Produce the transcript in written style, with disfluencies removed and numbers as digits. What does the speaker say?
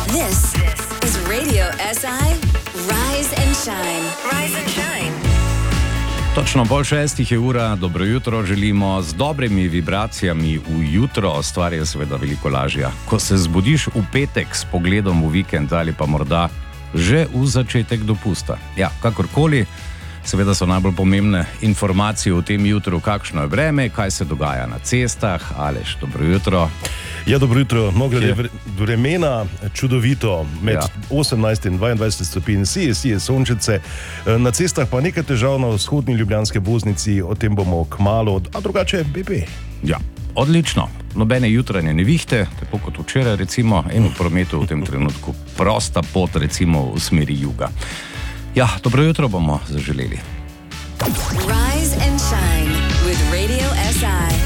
This is Radio SI Rise and Shine. Rise and Shine. Točno pol 6 je ura, dobro jutro želimo, z dobrimi vibracijami v jutro stvar je seveda veliko lažja. Ko se zbudiš v petek s pogledom v vikend ali pa morda že v začetek dopusta. Ja, kakorkoli, seveda so najbolj pomembne informacije v tem jutru, kakšno je vreme, kaj se dogaja na cestah. Aleš, dobro jutro. Ja, dobro jutro. No, glede vremena, čudovito, med 18 in 22 stopinj, sije sončice. Na cestah pa nekaj težav na vzhodni ljubljanski obvoznici, o tem bomo kmalu, a drugače BP. Ja, odlično. Nobene jutranje nevihte, tako kot včeraj recimo, in v prometu v tem trenutku prosta pot recimo v smeri juga. Ja, dobro jutro bomo zaželeli. Rise and Shine.